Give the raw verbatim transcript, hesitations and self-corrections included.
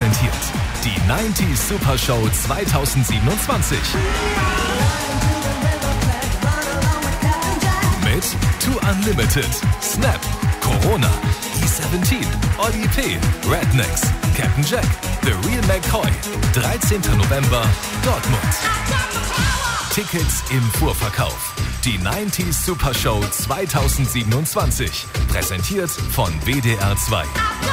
präsentiert die neunzig Super Show zwanzig siebenundzwanzig. Mit Too Unlimited, Snap, Corona, E siebzehn, Oli P., Rednecks, Captain Jack, The Real McCoy. dreizehnten November, Dortmund. Tickets im Vorverkauf. Die neunzig Super Show zwanzig siebenundzwanzig. Präsentiert von W D R zwei.